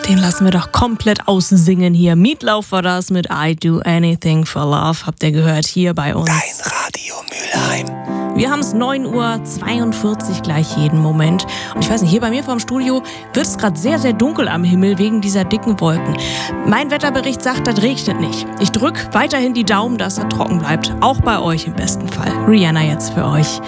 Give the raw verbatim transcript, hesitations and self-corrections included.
Den lassen wir doch komplett aussingen hier. Meatloaf war das mit I Do Anything for Love. Habt ihr gehört hier bei uns. Dein Radio Mülheim. Wir haben es neun Uhr zweiundvierzig gleich jeden Moment. Und ich weiß nicht, hier bei mir vor dem Studio wird es gerade sehr, sehr dunkel am Himmel wegen dieser dicken Wolken. Mein Wetterbericht sagt, das regnet nicht. Ich drücke weiterhin die Daumen, dass er trocken bleibt. Auch bei euch im besten Fall. Rihanna jetzt für euch.